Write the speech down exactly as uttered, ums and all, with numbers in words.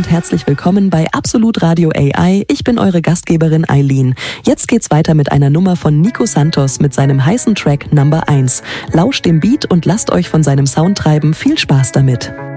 und herzlich willkommen bei Absolut Radio A I. Ich bin eure Gastgeberin Eileen. Jetzt geht's weiter mit einer Nummer von Nico Santos mit seinem heißen Track Number eins. Lauscht dem Beat und lasst euch von seinem Sound treiben. Viel Spaß damit.